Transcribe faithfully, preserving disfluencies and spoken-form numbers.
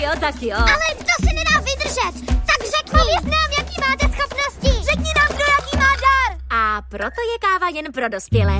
jo, tak jo. Ale to se nedá vydržet. Tak řekni. Pověz nám, jaký máte schopnosti. Řekni nám, kdo jaký má dar. A proto je káva jen pro dospělé.